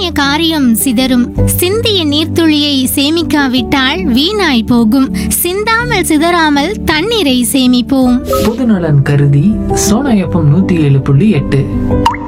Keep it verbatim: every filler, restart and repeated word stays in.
எண்ணிய காரியம் சிதறும். சிந்திய நீர்த்துளியை சேமிக்காவிட்டால் வீணாய் போகும். சிந்தாமல் சிதறாமல் தண்ணீரை சேமிப்போம். பொதுநலன் கருதி சோனா எஃப்எம் நூத்தி ஏழு புள்ளி எட்டு.